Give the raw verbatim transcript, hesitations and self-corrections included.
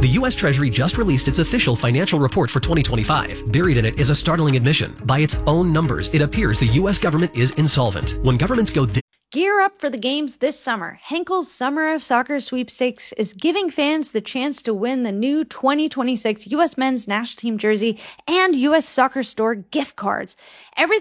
The U S Treasury just released its official financial report for twenty twenty-five. Buried in it is a startling admission. By its own numbers, it appears the U S government is insolvent. When governments go this Gear up for the games this summer. Henkel's Summer of Soccer Sweepstakes is giving fans the chance to win the new twenty twenty-six U S Men's National Team jersey and U S Soccer Store gift cards. Everything